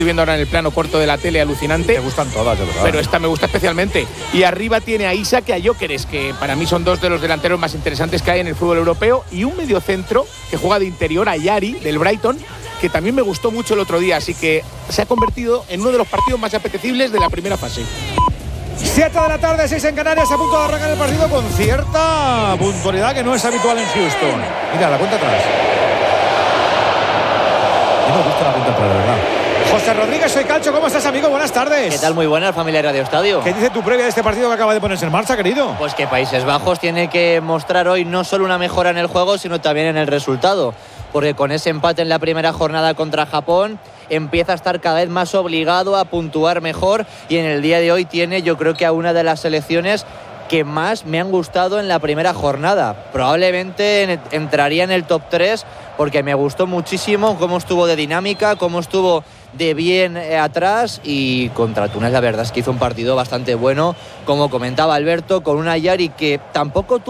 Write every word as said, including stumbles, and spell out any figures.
Estoy viendo ahora en el plano corto de la tele, alucinante. Me gustan todas, de verdad. Pero esta me gusta especialmente. Y arriba tiene a Isak y a Gyökeres, que para mí son dos de los delanteros más interesantes que hay en el fútbol europeo. Y un mediocentro que juega de interior, a Yari, del Brighton, que también me gustó mucho el otro día. Así que se ha convertido en uno de los partidos más apetecibles de la primera fase. siete de la tarde, seis en Canarias, a punto de arrancar el partido con cierta puntualidad que no es habitual en Houston. Mira, la cuenta atrás. Y me gusta la cuenta atrás, de verdad. José Rodríguez, soy Calcho. ¿Cómo estás, amigo? Buenas tardes. ¿Qué tal? Muy buena, familia Radio Estadio. ¿Qué dice tu previa de este partido que acaba de ponerse en marcha, querido? Pues que Países Bajos tiene que mostrar hoy no solo una mejora en el juego, sino también en el resultado. Porque con ese empate en la primera jornada contra Japón, empieza a estar cada vez más obligado a puntuar mejor. Y en el día de hoy tiene, yo creo que a una de las selecciones que más me han gustado en la primera jornada. Probablemente entraría en el top tres porque me gustó muchísimo cómo estuvo de dinámica, cómo estuvo de bien atrás, y contra Túnez la verdad es que hizo un partido bastante bueno, como comentaba Alberto, con una Yari que tampoco tuvo